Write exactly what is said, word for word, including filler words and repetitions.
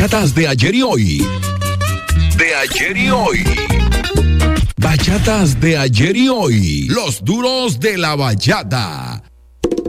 bachatas de ayer y hoy. De ayer y hoy. Bachatas de ayer y hoy. Los duros de la bachata.